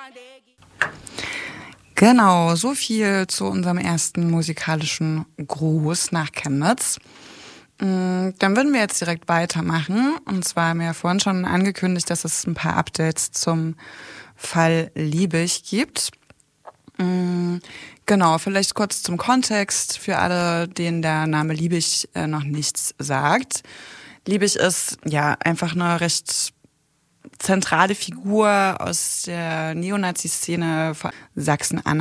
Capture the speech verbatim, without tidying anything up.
Genau, so viel zu unserem ersten musikalischen Gruß nach Chemnitz. Dann würden wir jetzt direkt weitermachen. Und zwar haben wir ja vorhin schon angekündigt, dass es ein paar Updates zum Fall Liebig gibt. Genau, vielleicht kurz zum Kontext für alle, denen der Name Liebig äh, noch nichts sagt. Liebig ist ja einfach eine recht zentrale Figur aus der Neonazi-Szene von Sachsen-Anhalt.